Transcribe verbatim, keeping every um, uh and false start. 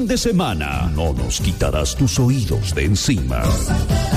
fin de semana. No nos quitarás tus oídos de encima.